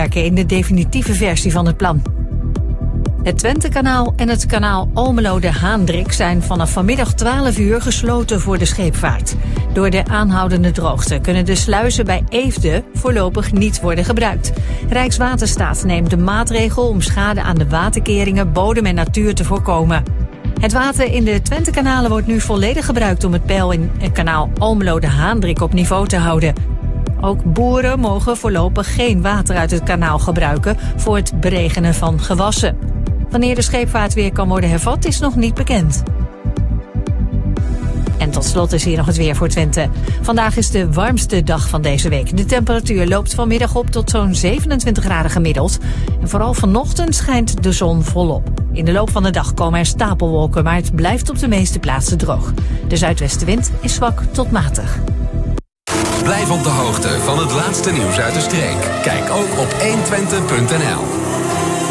meewerken in de definitieve versie van het plan. Het Twentekanaal en het kanaal Almelo-de-Haandrik zijn vanaf vanmiddag 12 uur gesloten voor de scheepvaart. Door de aanhoudende droogte kunnen de sluizen bij Eefde voorlopig niet worden gebruikt. Rijkswaterstaat neemt de maatregel om schade aan de waterkeringen, bodem en natuur te voorkomen. Het water in de Twentekanalen wordt nu volledig gebruikt om het peil in het kanaal Almelo-de-Haandrik op niveau te houden. Ook boeren mogen voorlopig geen water uit het kanaal gebruiken voor het beregenen van gewassen. Wanneer de scheepvaart weer kan worden hervat is nog niet bekend. En tot slot is hier nog het weer voor Twente. Vandaag is de warmste dag van deze week. De temperatuur loopt vanmiddag op tot zo'n 27 graden gemiddeld. En vooral vanochtend schijnt de zon volop. In de loop van de dag komen er stapelwolken, maar het blijft op de meeste plaatsen droog. De zuidwestenwind is zwak tot matig. Blijf op de hoogte van het laatste nieuws uit de streek. Kijk ook op 120.nl.